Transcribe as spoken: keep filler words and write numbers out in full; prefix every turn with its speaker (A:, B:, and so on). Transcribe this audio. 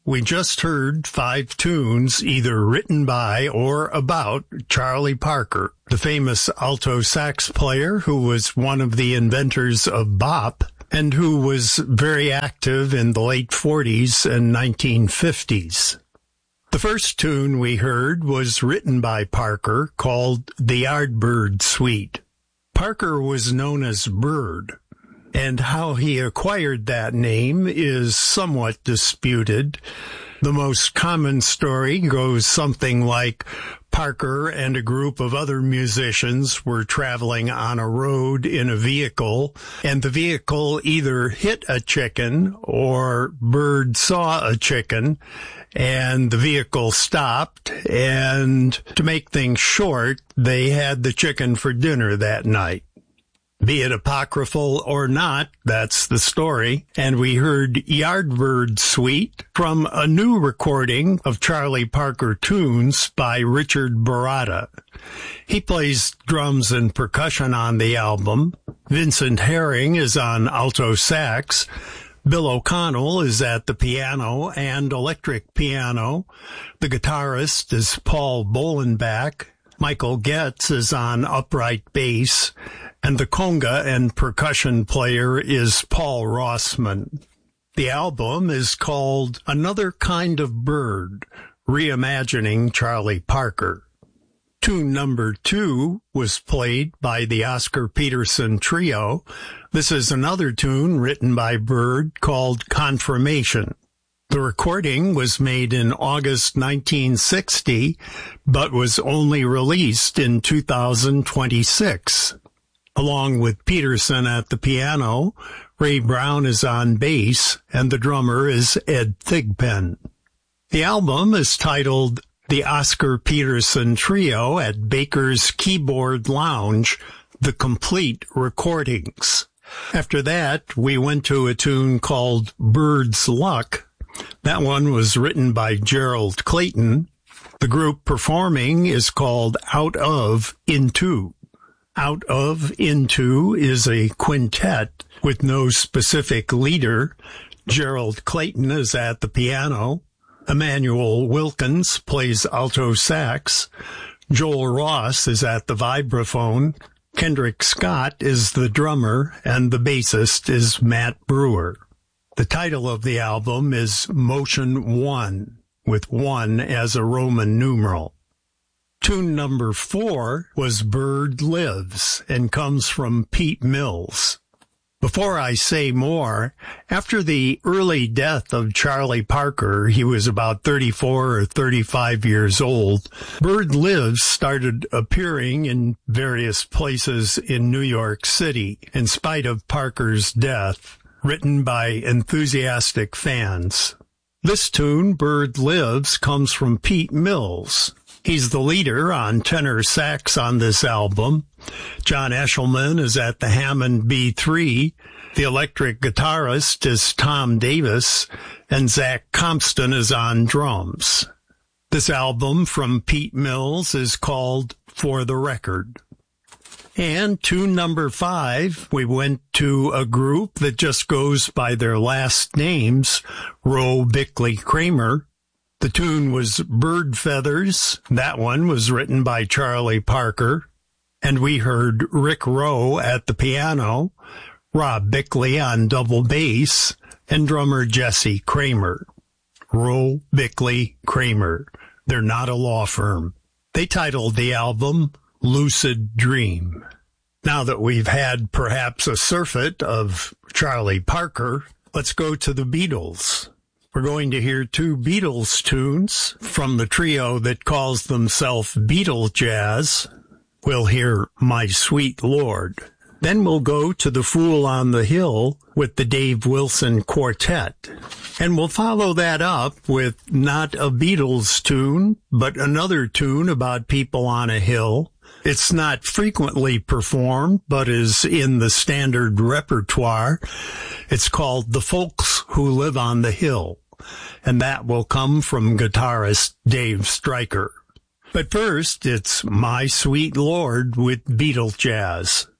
A: we just heard five tunes either written by or about Charlie Parker, the famous alto sax player who was one of the inventors of bop and who was very active in the late forties and nineteen fifties. The first tune we heard was written by Parker, called the Yardbird Suite. Parker was known as Bird, and how he acquired that name is somewhat disputed. The most common story goes something like Parker and a group of other musicians were traveling on a road in a vehicle, and the vehicle either hit a chicken or Bird saw a chicken, and the vehicle stopped, and to make things short, they had the chicken for dinner that night. Be it apocryphal or not, that's the story. And we heard Yardbird Suite from a new recording of Charlie Parker tunes by Richard Baratta. He plays drums and percussion on the album. Vincent Herring is on alto sax. Bill O'Connell is at the piano and electric piano. The guitarist is Paul Bolenbach. Michael Getz is on upright bass. And the conga and percussion player is Paul Rossman. The album is called Another Kind of Bird, Reimagining Charlie Parker. Tune number two was played by the Oscar Peterson Trio. This is another tune written by Bird called Confirmation. The recording was made in August nineteen sixty, but was only released in two thousand twenty-six. Along with Peterson at the piano, Ray Brown is on bass, and the drummer is Ed Thigpen. The album is titled The Oscar Peterson Trio at Baker's Keyboard Lounge, The Complete Recordings. After that, we went to a tune called Bird's Luck. That one was written by Gerald Clayton. The group performing is called Out of Into. Out of Into is a quintet with no specific leader. Gerald Clayton is at the piano. Emmanuel Wilkins plays alto sax. Joel Ross is at the vibraphone. Kendrick Scott is the drummer, and the bassist is Matt Brewer. The title of the album is Motion One, with one as a Roman numeral. Tune number four was Bird Lives and comes from Pete Mills. Before I say more, after the early death of Charlie Parker, he was about thirty-four or thirty-five years old, Bird Lives started appearing in various places in New York City, in spite of Parker's death, written by enthusiastic fans. This tune, Bird Lives, comes from Pete Mills. He's the leader on tenor sax on this album. John Eshelman is at the Hammond B three. The electric guitarist is Tom Davis, and Zach Compston is on drums. This album from Pete Mills is called For the Record. And tune number five, we went to a group that just goes by their last names, Roe Bickley Kramer. The tune was Bird Feathers. That one was written by Charlie Parker. And we heard Rick Rowe at the piano, Rob Bickley on double bass, and drummer Jesse Kramer. Roe Bickley Kramer. They're not a law firm. They titled the album Lucid Dream. Now that we've had perhaps a surfeit of Charlie Parker, let's go to the Beatles. We're going to hear two Beatles tunes from the trio that calls themselves Beatle Jazz. We'll hear My Sweet Lord. Then we'll go to The Fool on the Hill with the Dave Wilson Quartet. And we'll follow that up with not a Beatles tune, but another tune about people on a hill. It's not frequently performed, but is in the standard repertoire. It's called The Folks Who Live on the Hill. And that will come from guitarist Dave Stryker. But first, it's My Sweet Lord with Beatle Jazz.